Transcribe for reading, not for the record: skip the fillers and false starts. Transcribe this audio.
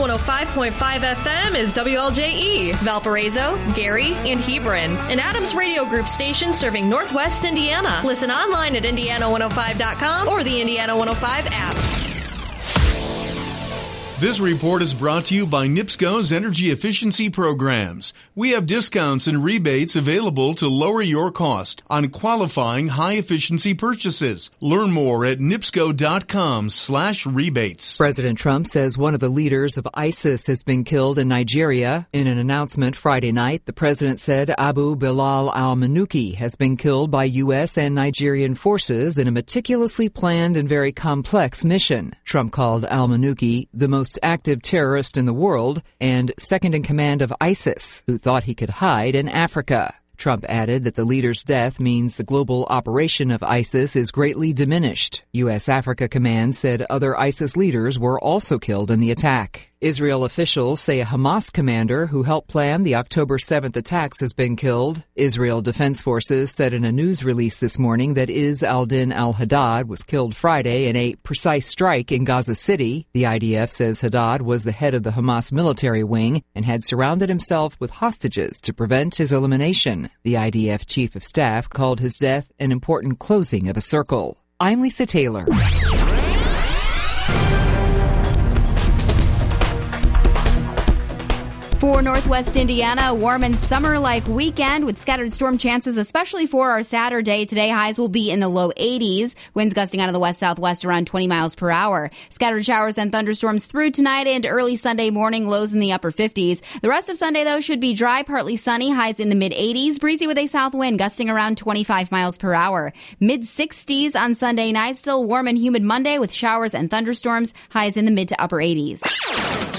105.5 FM is WLJE, Valparaiso, Gary, and Hebron, an Adams Radio Group station serving Northwest Indiana. Listen online at Indiana105.com or the Indiana 105 app. This report is brought to you by NIPSCO's Energy Efficiency Programs. We have discounts and rebates available to lower your cost on qualifying high-efficiency purchases. Learn more at nipsco.com/rebates. President Trump says one of the leaders of ISIS has been killed in Nigeria. In an announcement Friday night, the president said Abu Bilal al-Manuki has been killed by U.S. and Nigerian forces in a meticulously planned and very complex mission. Trump called al-Manuki the most active terrorist in the world and second in command of ISIS, who thought he could hide in Africa. Trump added that the leader's death means the global operation of ISIS is greatly diminished. U.S. Africa Command said other ISIS leaders were also killed in the attack. Israel officials say a Hamas commander who helped plan the October 7th attacks has been killed. Israel Defense Forces said in a news release this morning that Izz al-Din al-Haddad was killed Friday in a precise strike in Gaza City. The IDF says Haddad was the head of the Hamas military wing and had surrounded himself with hostages to prevent his elimination. The IDF chief of staff called his death an important closing of a circle. I'm Lisa Taylor. For Northwest Indiana, a warm and summer-like weekend with scattered storm chances, especially for our Saturday. Today, highs will be in the low 80s. Winds gusting out of the west-southwest around 20 miles per hour. Scattered showers and thunderstorms through tonight and early Sunday morning, lows in the upper 50s. The rest of Sunday, though, should be dry, partly sunny, highs in the mid-80s. Breezy with a south wind gusting around 25 miles per hour. Mid-60s on Sunday night. Still warm and humid Monday with showers and thunderstorms, highs in the mid to upper 80s.